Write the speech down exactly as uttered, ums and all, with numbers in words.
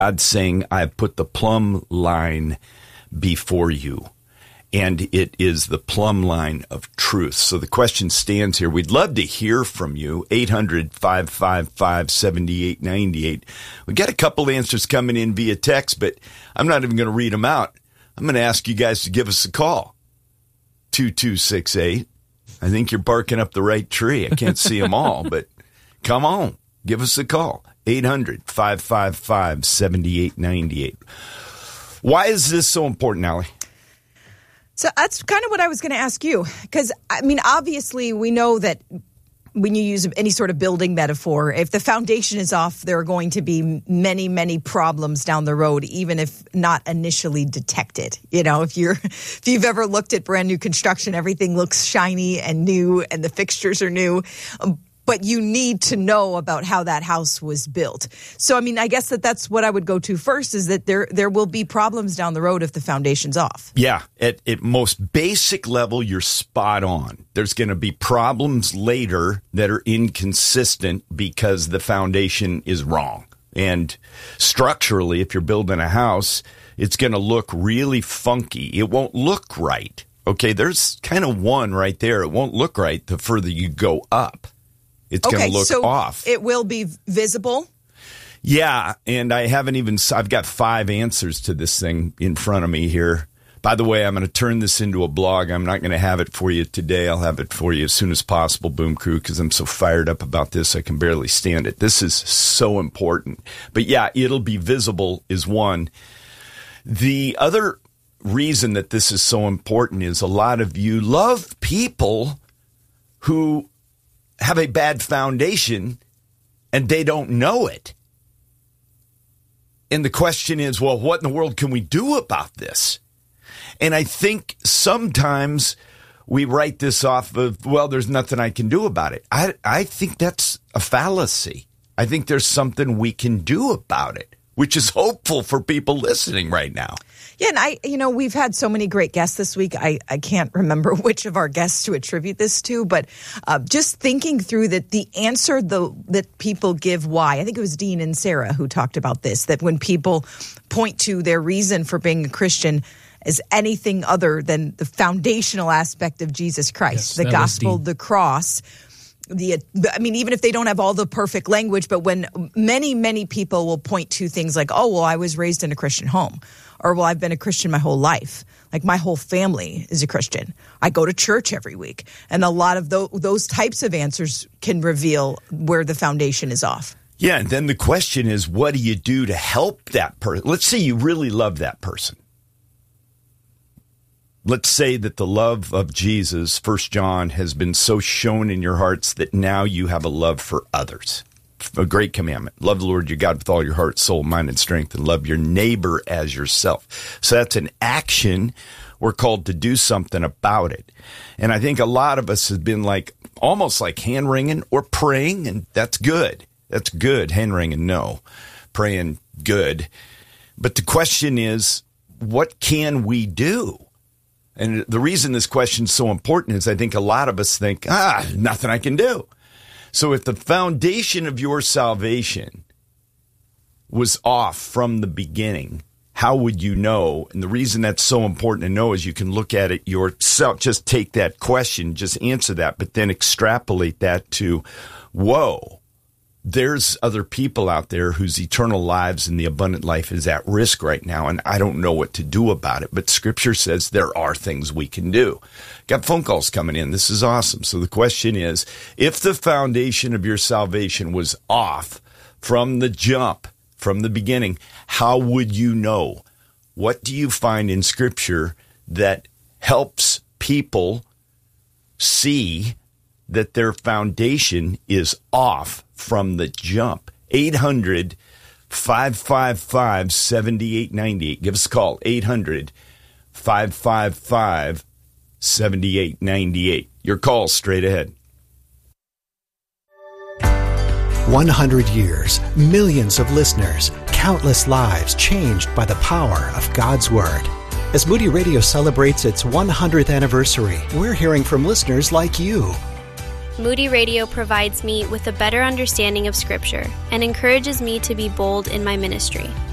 God's saying, I have put the plumb line before you. And it is the plumb line of truth. So the question stands here. We'd love to hear from you. eight hundred, five five five, seven eight nine eight. We got a couple answers coming in via text, but I'm not even going to read them out. I'm going to ask you guys to give us a call. two two six eight. I think you're barking up the right tree. I can't see them all, but come on. Give us a call. eight hundred, five five five, seven eight nine eight. Why is this so important, Allie? So that's kind of what I was going to ask you, because, I mean, obviously we know that when you use any sort of building metaphor, if the foundation is off, there are going to be many, many problems down the road, even if not initially detected. You know, if you're, if you've ever looked at brand new construction, everything looks shiny and new and the fixtures are new. But you need to know about how that house was built. So, I mean, I guess that that's what I would go to first, is that there there will be problems down the road if the foundation's off. Yeah, at, at most basic level, you're spot on. There's going to be problems later that are inconsistent because the foundation is wrong. And structurally, if you're building a house, it's going to look really funky. It won't look right. Okay, there's kind of one right there. It won't look right the further you go up. It's okay, going to look so off. It will be visible? Yeah, and I haven't even, I've got five answers to this thing in front of me here. By the way, I'm going to turn this into a blog. I'm not going to have it for you today. I'll have it for you as soon as possible, Boom Crew, because I'm so fired up about this, I can barely stand it. This is so important. But yeah, it'll be visible is one. The other reason that this is so important is a lot of you love people who have a bad foundation and they don't know it. And the question is, well, what in the world can we do about this? And I think sometimes we write this off of, well, there's nothing I can do about it. I, I think that's a fallacy. I think there's something we can do about it, which is hopeful for people listening right now. Yeah, and I, you know, we've had so many great guests this week. I, I can't remember which of our guests to attribute this to, but uh, just thinking through that the answer the, that people give why. I think it was Dean and Sarah who talked about this, that when people point to their reason for being a Christian as anything other than the foundational aspect of Jesus Christ, yes, the gospel, the cross. The, I mean, even if they don't have all the perfect language, but when many, many people will point to things like, oh, well, I was raised in a Christian home, or, well, I've been a Christian my whole life. Like, my whole family is a Christian. I go to church every week. And a lot of those, those types of answers can reveal where the foundation is off. Yeah, and then the question is, what do you do to help that person? Let's say you really love that person. Let's say that the love of Jesus, First John, has been so shown in your hearts that now you have a love for others. A great commandment. Love the Lord your God with all your heart, soul, mind, and strength, and love your neighbor as yourself. So that's an action. We're called to do something about it. And I think a lot of us have been like, almost like hand-wringing or praying, and that's good. That's good. Hand-wringing, no. Praying, good. But the question is, what can we do? And the reason this question is so important is I think a lot of us think, ah, nothing I can do. So if the foundation of your salvation was off from the beginning, how would you know? And the reason that's so important to know is you can look at it yourself. Just take that question, just answer that, but then extrapolate that to, whoa, there's other people out there whose eternal lives and the abundant life is at risk right now, and I don't know what to do about it. But Scripture says there are things we can do. Got phone calls coming in. This is awesome. So the question is, if the foundation of your salvation was off from the jump, from the beginning, how would you know? What do you find in Scripture that helps people see that their foundation is off from the jump? eight hundred, five five five, seven eight nine eight. Give us a call. eight hundred, five five five, seven eight nine eight. Your call straight ahead. one hundred years, millions of listeners, countless lives changed by the power of God's Word. As Moody Radio celebrates its one hundredth anniversary, we're hearing from listeners like you. Moody Radio provides me with a better understanding of Scripture and encourages me to be bold in my ministry.